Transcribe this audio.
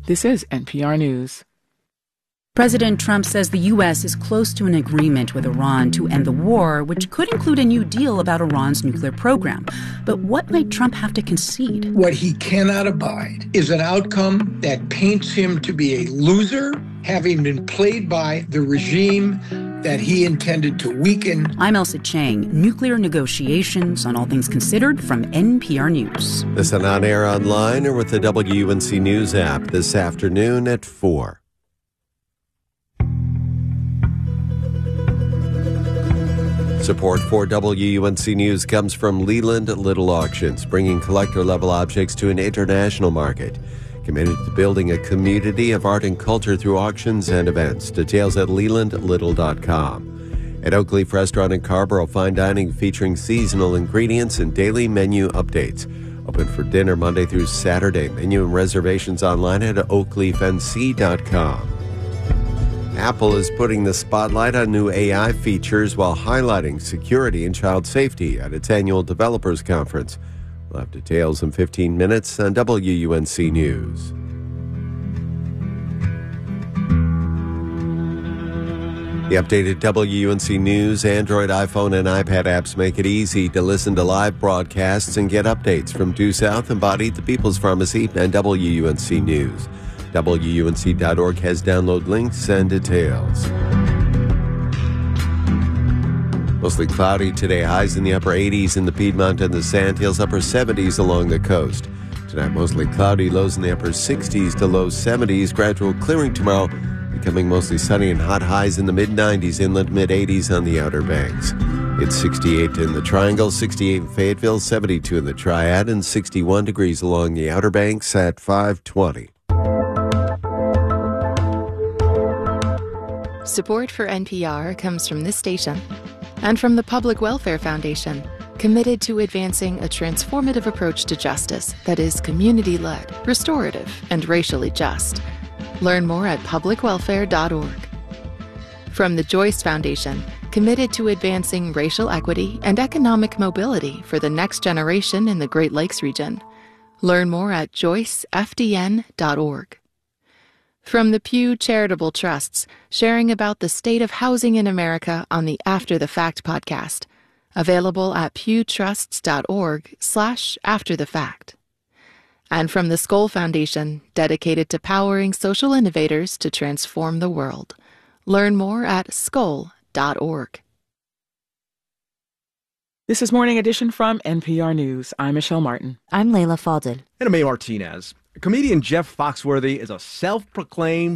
This is NPR News. President Trump says the U.S. is close to an agreement with Iran to end the war, which could include a new deal about Iran's nuclear program. But what might Trump have to concede? What he cannot abide is an outcome that paints him to be a loser, having been played by the regime that he intended to weaken. I'm Elsa Chang. Nuclear negotiations on All Things Considered from NPR News. Listen on air, online, or with the WUNC News app this afternoon at 4. Support for WUNC News comes from Leland Little Auctions, bringing collector-level objects to an international market. Committed to building a community of art and culture through auctions and events. Details at lelandlittle.com. At Oak Leaf Restaurant in Carrboro, fine dining featuring seasonal ingredients and daily menu updates. Open for dinner Monday through Saturday. Menu and reservations online at oakleafnc.com. Apple is putting the spotlight on new AI features while highlighting security and child safety at its annual developers conference. We'll have details in 15 minutes on WUNC News. The updated WUNC News, Android, iPhone, and iPad apps make it easy to listen to live broadcasts and get updates from Due South, Embodied, The People's Pharmacy, and WUNC News. WUNC.org has download links and details. Mostly cloudy today, highs in the upper 80s in the Piedmont and the Sandhills, upper 70s along the coast. Tonight, mostly cloudy, lows in the upper 60s to low 70s, gradual clearing tomorrow, becoming mostly sunny and hot, highs in the mid-90s, inland mid-80s on the Outer Banks. It's 68 in the Triangle, 68 in Fayetteville, 72 in the Triad, and 61 degrees along the Outer Banks at 5:20. Support for NPR comes from this station and from the Public Welfare Foundation, committed to advancing a transformative approach to justice that is community-led, restorative, and racially just. Learn more at publicwelfare.org. From the Joyce Foundation, committed to advancing racial equity and economic mobility for the next generation in the Great Lakes region. Learn more at joycefdn.org. From the Pew Charitable Trusts, sharing about the state of housing in America on the After the Fact podcast, available at pewtrusts.org/afterthefact. And from the Skoll Foundation, dedicated to powering social innovators to transform the world. Learn more at skoll.org. This is Morning Edition from NPR News. I'm Michelle Martin. I'm Layla Falded. And I'm May Martinez. Comedian Jeff Foxworthy is a self-proclaimed